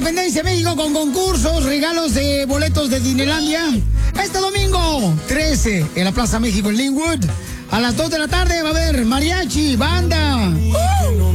Independencia, México, con concursos, regalos de boletos de Disneylandia. Este domingo 13 en la Plaza México en Linwood. A las 2 de la tarde va a haber mariachi, banda.